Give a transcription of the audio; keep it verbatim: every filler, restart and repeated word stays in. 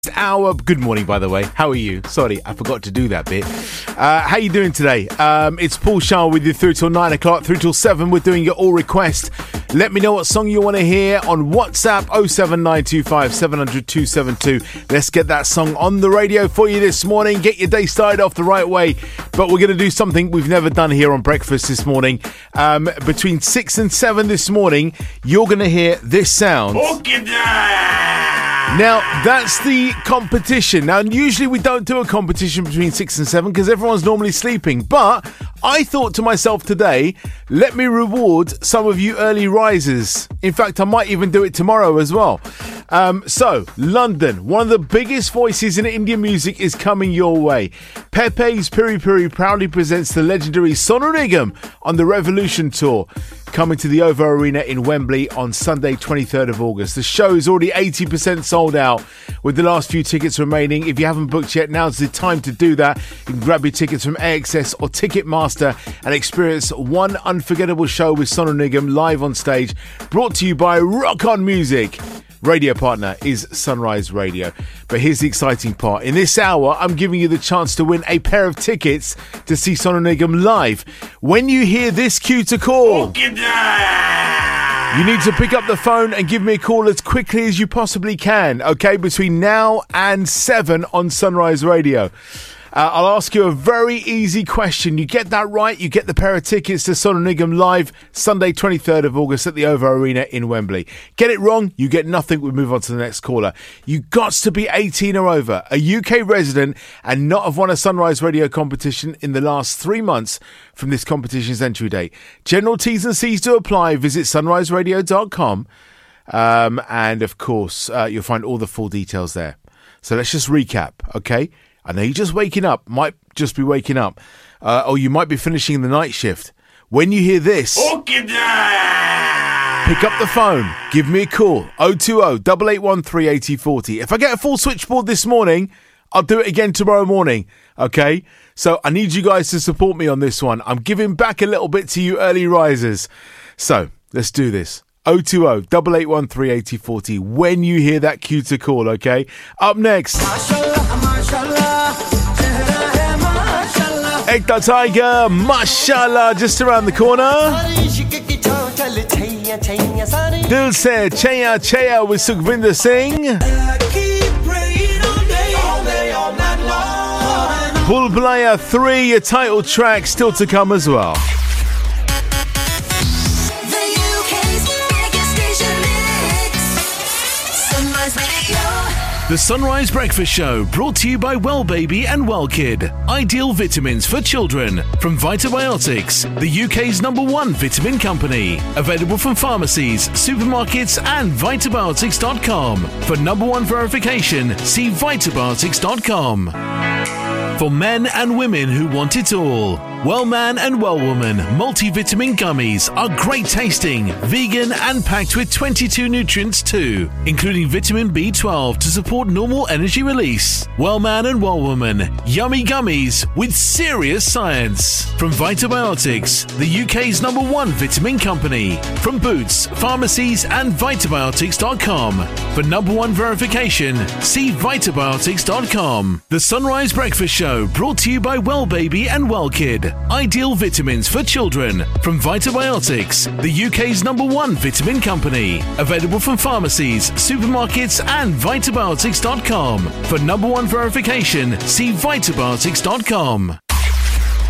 Hour. Good morning, by the way. How are you? Sorry, I forgot to do that bit. Uh, how you doing today? Um, it's Paul Shaw with you through till nine o'clock, through till seven. We're doing your all request. Let me know what song you want to hear on WhatsApp oh seven nine two five seven hundred two seven two. Let's get that song on the radio for you this morning. Get your day started off the right way. But we're going to do something we've never done here on Breakfast this morning. Um, between six and seven this morning, you're going to hear this sound. Now, that's the competition. Now, usually we don't do a competition between six and seven because everyone's normally sleeping. But I thought to myself today, let me reward some of you early risers. In fact, I might even do it tomorrow as well. Um, so, London, one of the biggest voices in Indian music is coming your way. Pepe's Piri Piri proudly presents the legendary Sonu Nigam on the Revolution Tour, coming to the O V O Arena in Wembley on Sunday, twenty-third of August. The show is already eighty percent sold out with the last few tickets remaining. If you haven't booked yet, now's the time to do that. You can grab your tickets from A X S or Ticketmaster and experience one unforgettable show with Sonu Nigam live on stage, brought to you by Rock On Music. Radio partner is Sunrise Radio. But here's the exciting part. In this hour, I'm giving you the chance to win a pair of tickets to see Sonu Nigam live. When you hear this cue to call, you need to pick up the phone and give me a call as quickly as you possibly can, okay? Between now and seven on Sunrise Radio. Uh, I'll ask you a very easy question. You get that right, you get the pair of tickets to Sonu Nigam live Sunday, twenty-third of August at the O V O Arena in Wembley. Get it wrong, you get nothing. We move on to the next caller. You got to be eighteen or over, a U K resident, and not have won a Sunrise Radio competition in the last three months from this competition's entry date. General T's and C's to apply. Visit sunrise radio dot com. Um, and of course, uh, you'll find all the full details there. So let's just recap, okay? I know you're just waking up, might just be waking up, uh, or you might be finishing the night shift. When you hear this, pick up the phone, give me a call, oh two oh, eight eight one, three eight four oh. If I get a full switchboard this morning, I'll do it again tomorrow morning, okay? So I need you guys to support me on this one. I'm giving back a little bit to you early risers. So let's do this. oh two oh, eight eight one, three eight four oh when you hear that cue to call, okay? Up next, Ekta Tiger, Mashallah, just around the corner. Dil Se Chaya Chaya with Sukhvinder Singh. Bulbulaya three, your title track, still to come as well. The Sunrise Breakfast Show, brought to you by Well Baby and Well Kid. Ideal vitamins for children from Vitabiotics, the U K's number one vitamin company. Available from pharmacies, supermarkets and vitabiotics dot com. For number one verification, see vitabiotics dot com. For men and women who want it all, Well Man and Well Woman multivitamin gummies are great tasting, vegan and packed with twenty-two nutrients too, including vitamin B twelve to support normal energy release. Well Man and Well Woman, yummy gummies with serious science. From Vitabiotics, the U K's number one vitamin company. From Boots, pharmacies and vitabiotics dot com. For number one verification, see vitabiotics dot com. The Sunrise Breakfast Show, brought to you by Well Baby and Well Kid. Ideal vitamins for children from Vitabiotics, the U K's number one vitamin company. Available from pharmacies, supermarkets and vitabiotics dot com. For number one verification, see vitabiotics dot com.